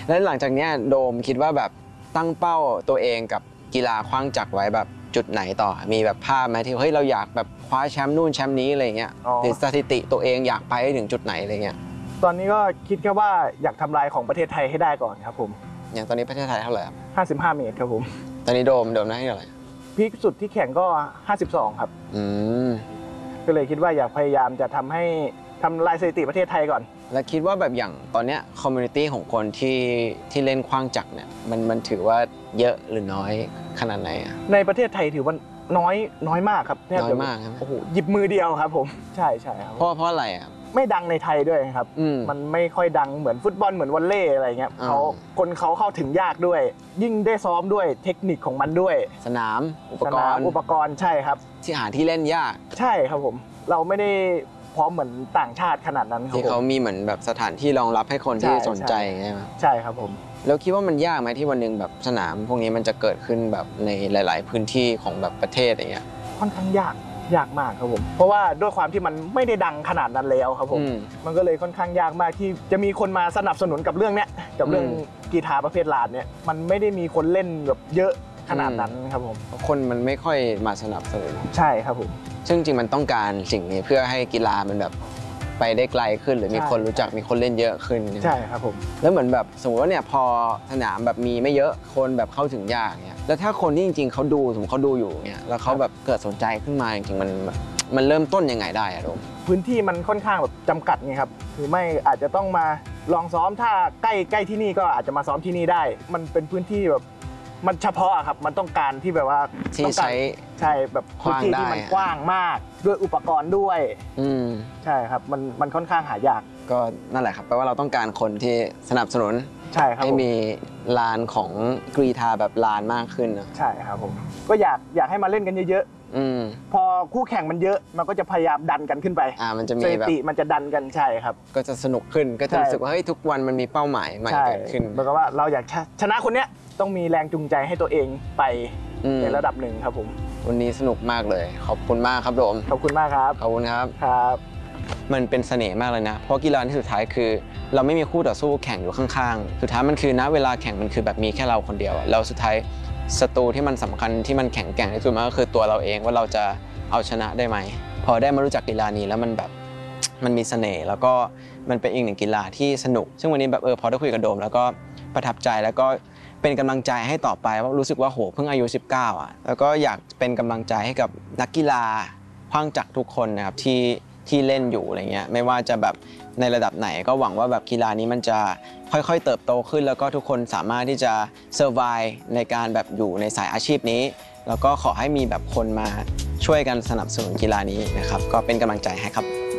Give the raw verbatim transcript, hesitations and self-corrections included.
แล้วหลังจากนี้โดมคิดว่าแบบตั้งเป้าตัวเองกับกีฬาขว้างจักรไว้แบบจุดไหนต่อมีแบบภาพไหมที่เฮ้ยเราอยากแบบคว้าแชมป์นู่นแชมป์นี้อะไรเงี้ยหรือสถิติตัวเองอยากไปถึงจุดไหนอะไรเงี้ยตอนนี้ก็คิดแค่ว่าอยากทำลายของประเทศไทยให้ได้ก่อนครับผมอย่างตอนนี้ประเทศไทยเท่าไหร่ครับห้าสิบห้าเมตรครับผมตอนนี้โดมโดมได้เท่าไหร่พีคสุดที่แข่งก็ห้าสิบสองครับอืมก็เลยคิดว่าอยากพยายามจะทำให้ทำลายสถิติประเทศไทยก่อนแล้วคิดว่าแบบอย่างตอนเนี้ยคอมมูนิตี้ของคนที่ที่เล่นขว้างจักรเนี่ยมันมันถือว่าเยอะหรือน้อยขนาดไหนอะในประเทศไทยถือว่าน้อยน้อยมากครับน้อยมากครับโอ้โหหยิบมือเดียวครับผมใช่ใช่ครับเพราะเพราะอะไรอ่ะไม่ดังในไทยด้วยครับมันไม่ค่อยดังเหมือนฟุตบอลเหมือนวอลเลย์อะไรเงี้ยเขาคนเขาเข้าถึงยากด้วยยิ่งได้ซ้อมด้วยเทคนิคของมันด้วยสนามอุปกรณ์อุปกรณ์ใช่ครับที่หาที่เล่นยากใช่ครับผมเราไม่ได้พร้อมเหมือนต่างชาติขนาดนั้นครับที่เขามีเหมือนแบบสถานที่รองรับให้คนที่สนใจใช่ไหมใช่ครับผมแล้วคิดว่ามันยากไหมที่วันหนึ่งแบบสนามพวกนี้มันจะเกิดขึ้นแบบในหลายๆพื้นที่ของแบบประเทศอย่างเงี้ยค่อนข้างยากยากมากครับผมเพราะว่าด้วยความที่มันไม่ได้ดังขนาดนั้นแล้วครับผมมันก็เลยค่อนข้างยากมากที่จะมีคนมาสนับสนุนกับเรื่องเนี้ยกับเรื่องกีฬาประเภทลานเนี่ยมันไม่ได้มีคนเล่นแบบเยอะขนาดนั้นครับผมคนมันไม่ค่อยมาสนับสนุนใช่ครับผมซึ่งจริงมันต้องการสิ่งนี้เพื่อให้กีฬามันแบบไปได้ไกลขึ้นหรือมีคนรู้จักมีคนเล่นเยอะขึ้นใช่ครับผมแล้วเหมือนแบบสมมติว่าเนี่ยพอสนามแบบมีไม่เยอะคนแบบเข้าถึงยากเนี่ยแล้วถ้าคนที่จริงๆเขาดูสมมติเขาดูอยู่เนี่ยแล้วเขาแบบเกิดสนใจขึ้นมาจริงๆมันมันเริ่มต้นยังไงได้อะโดมพื้นที่มันค่อนข้างแบบจำกัดไงครับหรือไม่อาจจะต้องมาลองซ้อมถ้าใกล้ใกล้ที่นี่ก็อาจจะมาซ้อมที่นี่ได้มันเป็นพื้นที่แบบมันเฉพาะครับมันต้องการที่แบบว่าที่ใช้ใช่แบบพื้นที่ที่มันกว้างมากด้วยอุปกรณ์ด้วยอืมใช่ครับมันมันค่อนข้างหายากก็นั่นแหละครับแปลว่าเราต้องการคนที่สนับสนุนใช่ครับให้มีลานของกรีฑาแบบลานมากขึ้นนะใช่ครับผมก็อยากอยากให้มาเล่นกันเยอะๆพอคู่แข่งมันเยอะมันก็จะพยายามดันกันขึ้นไปอ่ามันจะมีแบบมันจะดันกันใช่ครับก็จะสนุกขึ้นก็จะรู้สึกว่าเฮ้ยทุกวันมันมีเป้าหมายใหม่เกิดขึ้นเหมือนกับว่าเราอยากชนะคนเนี้ยต้องมีแรงจูงใจให้ตัวเองไปในระดับหนึ่งครับผมวันนี้สนุกมากเลยขอบคุณมากครับโดมขอบคุณมากครับขอบคุณครับครับมันเป็นเสน่ห์มากเลยนะเพราะกีฬาที่สุดท้ายคือเราไม่มีคู่ต่อสู้แข่งอยู่ข้างๆสุดท้ายมันคือณเวลาแข่งมันคือแบบมีแค่เราคนเดียวแล้วสุดท้ายศัตรูที่มันสำคัญที่มันแข็งแกร่งที่สุดมันก็คือตัวเราเองว่าเราจะเอาชนะได้ไหมพอได้มารู้จักกีฬานี้แล้วมันแบบมันมีเสน่ห์แล้วก็มันเป็นอีกหนึ่งกีฬาที่สนุกซึ่งวันนี้แบบเออพอได้คุยกับโดมแล้วก็ประทับใจแล้วก็เป็นกำลังใจให้ต่อไปว่ารู้สึกว่าโหเพิ่งอายุสิบเก้าอ่ะแล้วก็อยากเป็นกำลังใจให้กับนักกีฬาขว้างจักรทุกคนนะครับที่ที่เล่นอยู่อะไรเงี้ยไม่ว่าจะแบบในระดับไหนก็หวังว่าแบบกีฬานี้มันจะค่อยๆเติบโตขึ้นแล้วก็ทุกคนสามารถที่จะเซอร์ไวฟ์ในการแบบอยู่ในสายอาชีพนี้แล้วก็ขอให้มีแบบคนมาช่วยกันสนับสนุนกีฬานี้นะครับก็เป็นกำลังใจให้ครับ